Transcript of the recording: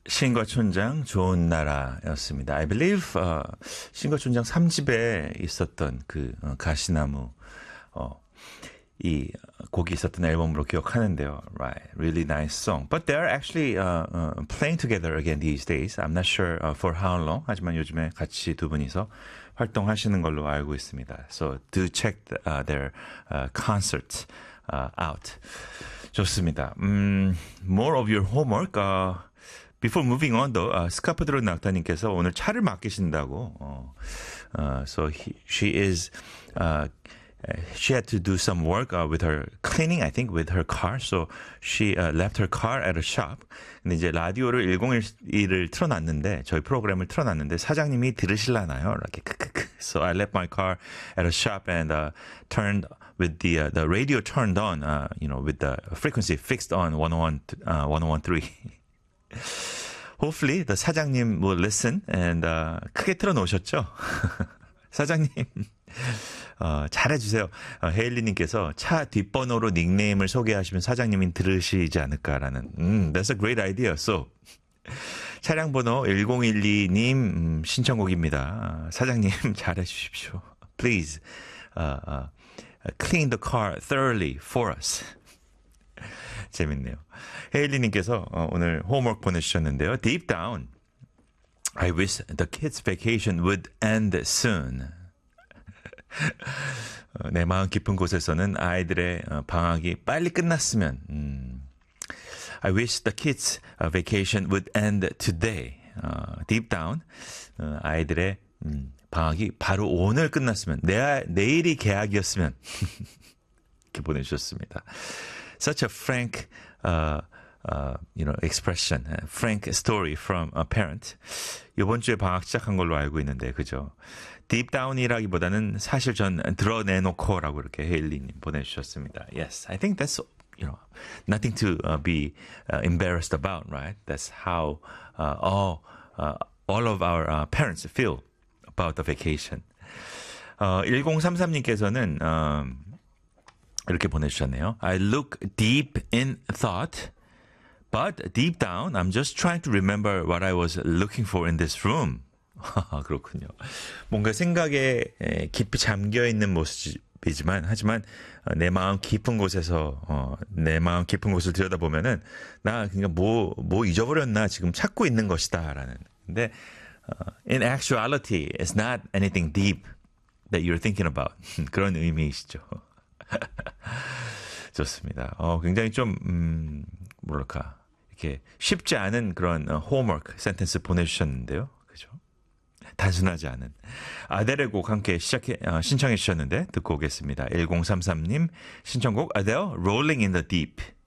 신과 촌장 좋은 나라였습니다. I believe 신과 촌장 3집에 있었던 그 가시나무 이 곡이 있었던 앨범으로 기억하는데요. Right, really nice song. But they're actually playing together again these days. I'm not sure for how long. 하지만 요즘에 같이 두 분이서 활동하시는 걸로 알고 있습니다. So do check their concert out. 좋습니다. More of your homework. Before moving on, though, 스카프드로 낙타님께서 오늘 차를 맡기신다고. So she had to do some work with her cleaning, I think, with her car. So she left her car at a shop. 근데 이제 라디오를 101을 틀어놨는데, 저희 프로그램을 틀어놨는데, 사장님이 들으실라나요? 이렇게 크크크. So I left my car at a shop and turned with the radio turned on, with the frequency fixed on 101.3. Hopefully the 사장님 will listen and 크게 틀어놓으셨죠? 사장님 잘해주세요. 헤일리님께서 차 뒷번호로 닉네임을 소개하시면 사장님이 들으시지 않을까라는 That's a great idea. So 차량 번호 1012님 신청곡입니다. 사장님 잘해주십시오. Please clean the car thoroughly for us. 재밌네요. 헤일리님께서 오늘 홈워크 보내주셨는데요. Deep down, I wish the kids' vacation would end soon. 내 마음 깊은 곳에서는 아이들의 방학이 빨리 끝났으면. I wish the kids' vacation would end today. Deep down, 아이들의 방학이 바로 오늘 끝났으면, 내일이 개학이었으면. 이렇게 보내주셨습니다. Such a frank, expression, frank story from a parent. 이번 주에 방학 시작한 걸로 알고 있는데, 그죠? Deep down이라기보다는 사실 전 드러내놓고라고 이렇게 헤일리님 보내주셨습니다. Yes, I think that's, nothing to be embarrassed about, right? That's how all of our parents feel about the vacation. 1033님께서는 이렇게 보내주셨네요. I look deep in thought, but deep down, I'm just trying to remember what I was looking for in this room. 그렇군요. 뭔가 생각에 깊이 잠겨있는 모습이지만, 하지만 내 마음 깊은 곳에서, 내 마음 깊은 곳을 들여다보면은, 나 그러니까 뭐 잊어버렸나 지금 찾고 있는 것이다. 라는. 근데, in actuality, it's not anything deep that you're thinking about. 그런 의미이시죠. 좋습니다. 굉장히 좀, 뭐랄까, 이렇게 쉽지 않은 그런 홈워크 센텐스 보내주셨는데요. 그죠? 단순하지 않은. 아델의 곡 함께 신청해 주셨는데, 듣고 오겠습니다. 1033님, 신청곡, 아델, Rolling in the Deep.